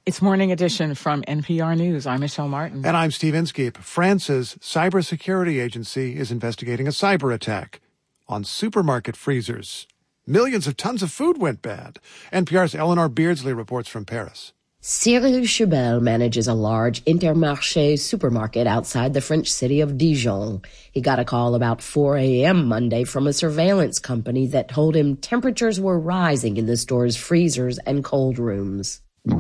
It's Morning Edition from NPR News. I'm Michelle Martin. And I'm Steve Inskeep. France's cybersecurity agency is investigating a cyber attack on supermarket freezers. Millions of tons of food went bad. NPR's Eleanor Beardsley reports from Paris. Cyril Chubel manages a large Intermarché supermarket outside the French city of Dijon. He got a call about 4 a.m. Monday from a surveillance company that told him temperatures were rising in the store's freezers and cold rooms. I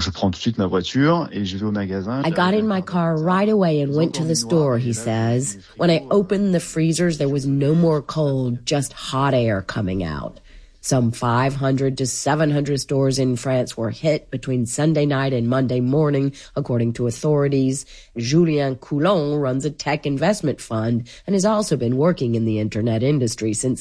got in my car right away and went to the store, he says. When I opened the freezers, there was no more cold, just hot air coming out. Some 500 to 700 stores in France were hit between Sunday night and Monday morning, according to authorities. Julien Coulon runs a tech investment fund and has also been working in the internet industry since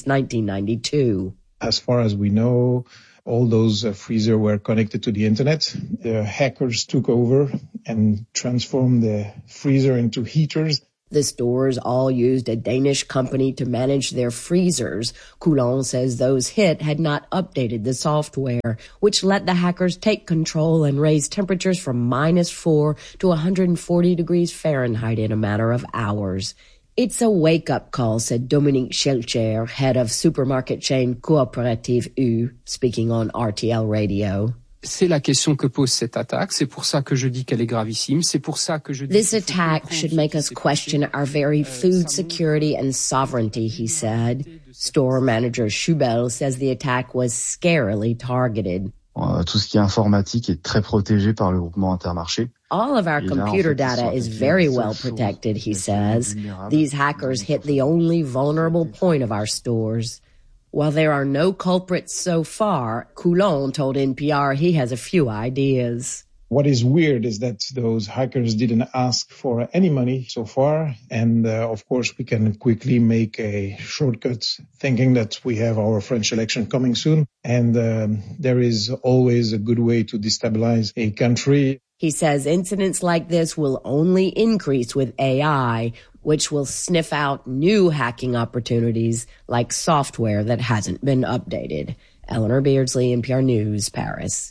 1992. As far as we know, all those freezers were connected to the internet. The hackers took over and transformed the freezer into heaters. The stores all used a Danish company to manage their freezers. Coulon says those hit had not updated the software, which let the hackers take control and raise temperatures from -4 to 140 degrees Fahrenheit in a matter of hours. It's a wake-up call, said Dominique Schelcher, head of supermarket chain Coopérative U, speaking on RTL Radio. C'est la question que pose cette attaque. C'est pour ça que je dis qu'elle est gravissime. C'est pour ça que je dis. This attack should make us question our very food security and sovereignty, he said. Store manager Chubel says the attack was scarily targeted. Tout ce qui est informatique est très protégé par le groupement Intermarché. All of our computer data is very well protected, he says. These hackers hit the only vulnerable point of our stores. While there are no culprits so far, Coulon told NPR he has a few ideas. What is weird is that those hackers didn't ask for any money so far. And of course, we can quickly make a shortcut thinking that we have our French election coming soon. And there is always a good way to destabilize a country. He says incidents like this will only increase with AI, which will sniff out new hacking opportunities like software that hasn't been updated. Eleanor Beardsley, NPR News, Paris.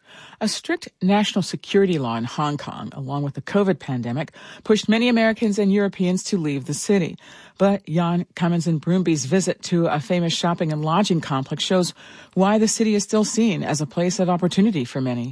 A strict national security law in Hong Kong, along with the COVID pandemic, pushed many Americans and Europeans to leave the city. But Jan Cummins and Broomby's visit to a famous shopping and lodging complex shows why the city is still seen as a place of opportunity for many.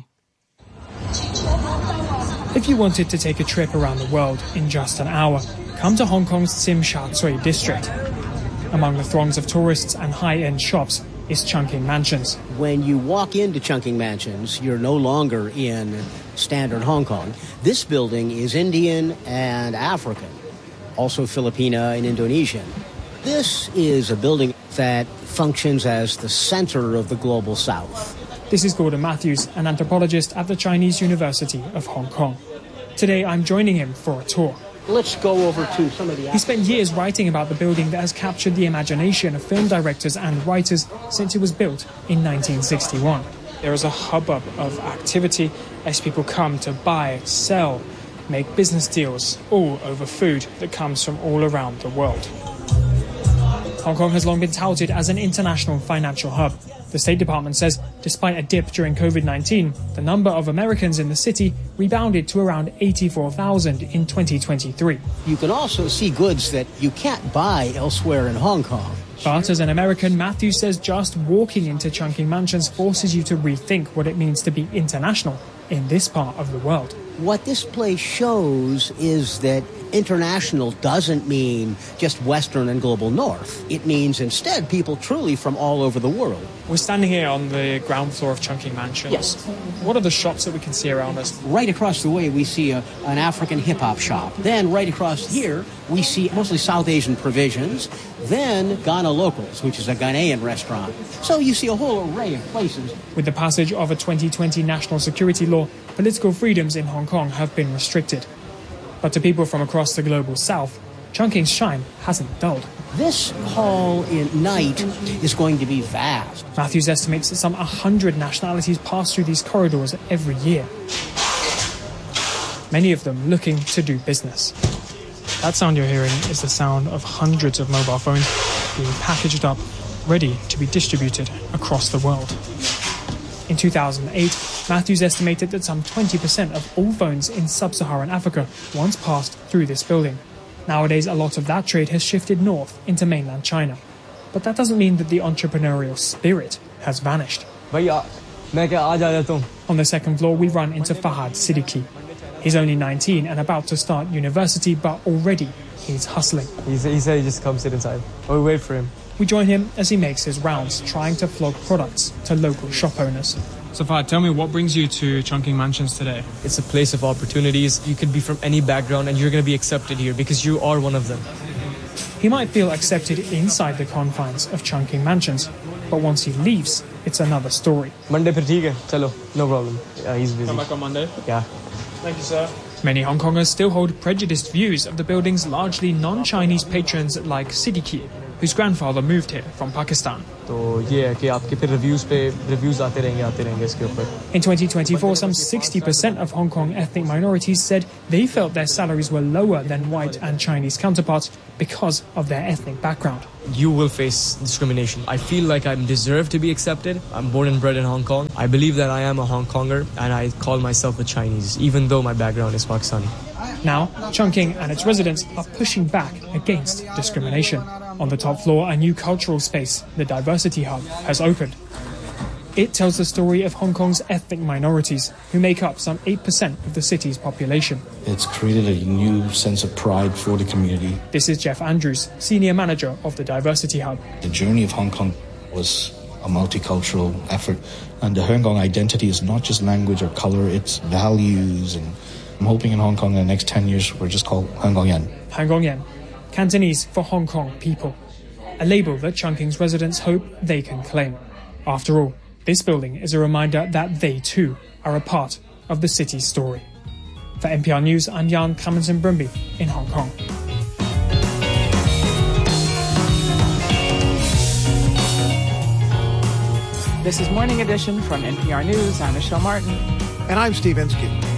If you wanted to take a trip around the world in just an hour, come to Hong Kong's Tsim Sha Tsui district. Among the throngs of tourists and high-end shops is Chungking Mansions. When you walk into Chungking Mansions, you're no longer in standard Hong Kong. This building is Indian and African, also Filipina and Indonesian. This is a building that functions as the center of the global South. This is Gordon Matthews, an anthropologist at the Chinese University of Hong Kong. Today I'm joining him for a tour. Let's go over to some of the... He spent years writing about the building that has captured the imagination of film directors and writers since it was built in 1961. There is a hubbub of activity as people come to buy, sell, make business deals, all over food that comes from all around the world. Hong Kong has long been touted as an international financial hub. The State Department says despite a dip during COVID-19, the number of Americans in the city rebounded to around 84,000 in 2023. You can also see goods that you can't buy elsewhere in Hong Kong. But as an American, Matthews says just walking into Chungking Mansions forces you to rethink what it means to be international in this part of the world. What this place shows is that international doesn't mean just Western and global North. It means instead people truly from all over the world. We're standing here on the ground floor of Chungking Mansions. Yes. What are the shops that we can see around us? Right across the way we see an African hip-hop shop. Then right across here we see mostly South Asian provisions. Then Ghana Locals, which is a Ghanaian restaurant. So you see a whole array of places. With the passage of a 2020 national security law, political freedoms in Hong Kong have been restricted. But to people from across the global south, Chungking's shine hasn't dulled. This hall at night is going to be vast. Matthews estimates that some 100 nationalities pass through these corridors every year. Many of them looking to do business. That sound you're hearing is the sound of hundreds of mobile phones being packaged up, ready to be distributed across the world. In 2008, Matthews estimated that some 20% of all phones in sub-Saharan Africa once passed through this building. Nowadays, a lot of that trade has shifted north into mainland China. But that doesn't mean that the entrepreneurial spirit has vanished. On the second floor, we run into Fahad Siddiqui. He's only 19 and about to start university, but already he's hustling. He said he just come sit inside. Or we wait for him. We join him as he makes his rounds, trying to flog products to local shop owners. So Fahad, tell me, what brings you to Chungking Mansions today? It's a place of opportunities. You could be from any background and you're going to be accepted here because you are one of them. He might feel accepted inside the confines of Chungking Mansions, but once he leaves, it's another story. Monday per theek hai. Chalo, no problem. He's busy. Come back on Monday? Yeah. Thank you, sir. Many Hong Kongers still hold prejudiced views of the building's largely non-Chinese patrons like Siddiqui, whose grandfather moved here from Pakistan. तो ये है कि आपके फिर reviews आते रहेंगे इसके ऊपर. In 2024, some 60% of Hong Kong ethnic minorities said they felt their salaries were lower than white and Chinese counterparts because of their ethnic background. You will face discrimination. I feel like I deserve to be accepted. I'm born and bred in Hong Kong. I believe that I am a Hong Konger and I call myself a Chinese, even though my background is Pakistani. Now, Chungking and its residents are pushing back against discrimination. On the top floor, a new cultural space, the Diversity Hub, has opened. It tells the story of Hong Kong's ethnic minorities, who make up some 8% of the city's population. It's created a new sense of pride for the community. This is Jeff Andrews, senior manager of the Diversity Hub. The journey of Hong Kong was a multicultural effort, and the Hong Kong identity is not just language or color, it's values. And I'm hoping in Hong Kong in the next 10 years we're just called Hong Kong Yan. Hong Kong Yan, Cantonese for Hong Kong people, a label that Chungking's residents hope they can claim. After all, this building is a reminder that they too are a part of the city's story. For NPR News, I'm Jan Kaminson Brumby in Hong Kong. This is Morning Edition from NPR News. I'm Michelle Martin. And I'm Steve Inskeep.